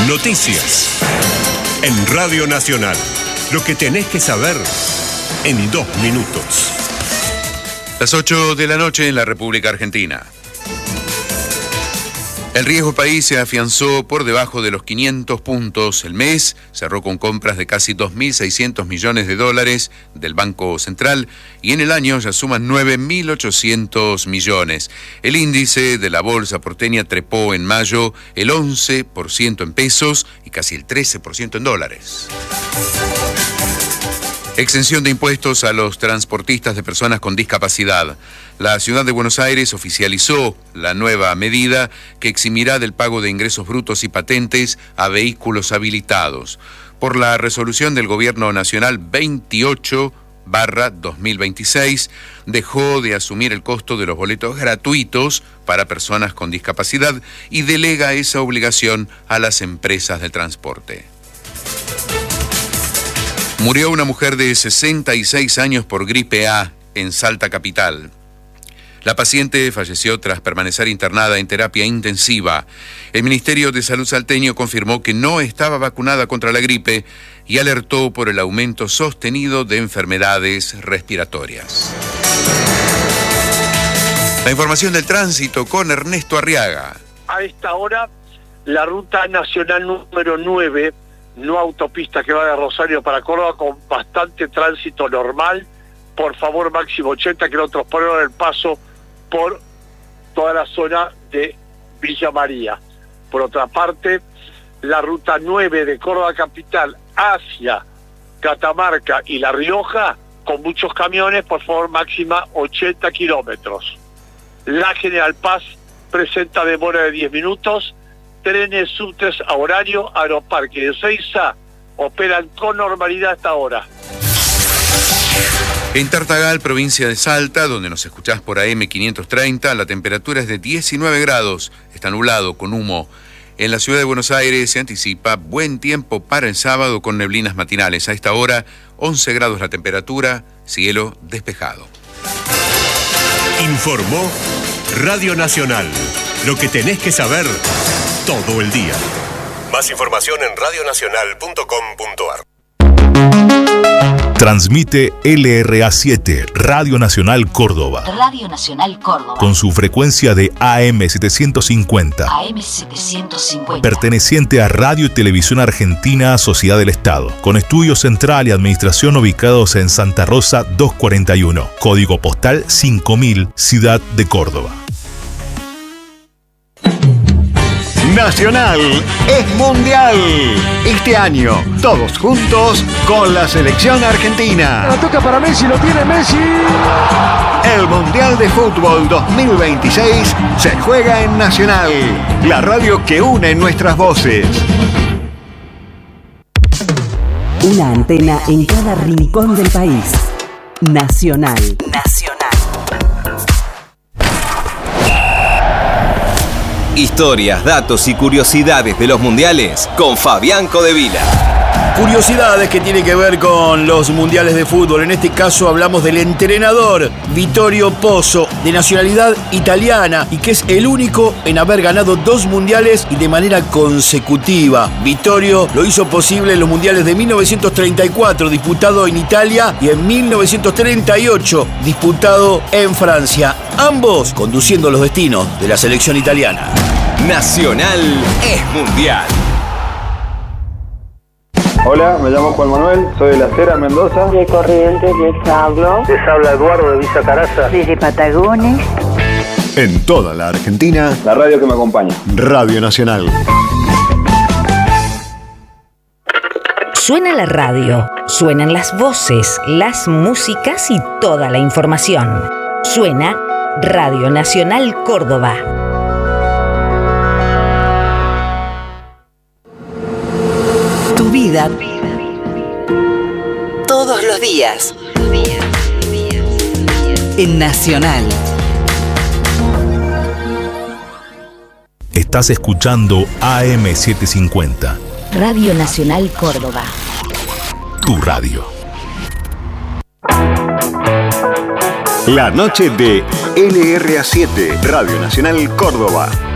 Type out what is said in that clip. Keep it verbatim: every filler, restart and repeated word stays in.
Noticias. En Radio Nacional. Lo que tenés que saber en dos minutos. Las ocho de la noche en la República Argentina. El riesgo país se afianzó por debajo de los quinientos puntos. El mes cerró con compras de casi dos mil seiscientos millones de dólares del Banco Central y en el año ya suman nueve mil ochocientos millones. El índice de la bolsa porteña trepó en mayo el once por ciento en pesos y casi el trece por ciento en dólares. Exención de impuestos a los transportistas de personas con discapacidad. La Ciudad de Buenos Aires oficializó la nueva medida que eximirá del pago de ingresos brutos y patentes a vehículos habilitados. Por la resolución del Gobierno Nacional veintiocho barra dos mil veintiséis, dejó de asumir el costo de los boletos gratuitos para personas con discapacidad y delega esa obligación a las empresas de transporte. Murió una mujer de sesenta y seis años por gripe A en Salta capital. La paciente falleció tras permanecer internada en terapia intensiva. El Ministerio de Salud salteño confirmó que no estaba vacunada contra la gripe y alertó por el aumento sostenido de enfermedades respiratorias. La información del tránsito con Ernesto Arriaga. A esta hora, la ruta nacional número nueve, no autopista que va de Rosario para Córdoba, con bastante tránsito normal. Por favor, máximo ochenta kilómetros por hora el paso por toda la zona de Villa María. Por otra parte, la ruta nueve de Córdoba capital hacia Catamarca y La Rioja, con muchos camiones, por favor, máxima ochenta kilómetros. La General Paz presenta demora de diez minutos. Trenes subtes a horario, Aeroparque de Ezeiza operan con normalidad hasta ahora. En Tartagal, provincia de Salta, donde nos escuchás por A M quinientos treinta, la temperatura es de diecinueve grados, está nublado con humo. En la ciudad de Buenos Aires se anticipa buen tiempo para el sábado con neblinas matinales. A esta hora, once grados la temperatura, cielo despejado. Informó Radio Nacional. Lo que tenés que saber todo el día. Más información en radio nacional punto com punto a r. Transmite L R A siete, Radio Nacional Córdoba. Radio Nacional Córdoba. Con su frecuencia de A M setecientos cincuenta. A M setecientos cincuenta. Perteneciente a Radio y Televisión Argentina, Sociedad del Estado. Con estudio central y administración ubicados en Santa Rosa doscientos cuarenta y uno. Código postal cinco mil, Ciudad de Córdoba. Nacional es mundial. Este año, todos juntos con la selección argentina. La toca para Messi, lo tiene Messi. El Mundial de Fútbol dos mil veintiséis se juega en Nacional, la radio que une nuestras voces. Una antena en cada rincón del país. Nacional. Nacional. Historias, datos y curiosidades de los mundiales con Fabián Codevila. Curiosidades que tienen que ver con los mundiales de fútbol. En este caso hablamos del entrenador Vittorio Pozzo, de nacionalidad italiana y que es el único en haber ganado dos mundiales y de manera consecutiva. Vittorio lo hizo posible en los mundiales de mil novecientos treinta y cuatro, disputado en Italia, y en mil novecientos treinta y ocho, disputado en Francia. Ambos conduciendo los destinos de la selección italiana. Nacional es mundial. Hola, me llamo Juan Manuel, soy de La Cera, Mendoza. De Corrientes les hablo. Les habla Eduardo de Villa Caraza. Desde Patagones. En toda la Argentina, la radio que me acompaña. Radio Nacional. Suena la radio, suenan las voces, las músicas y toda la información. Suena Radio Nacional Córdoba. Tu vida. Todos los días. En Nacional. Estás escuchando A M setecientos cincuenta. Radio Nacional Córdoba. Tu radio. La noche de L R A siete, Radio Nacional Córdoba.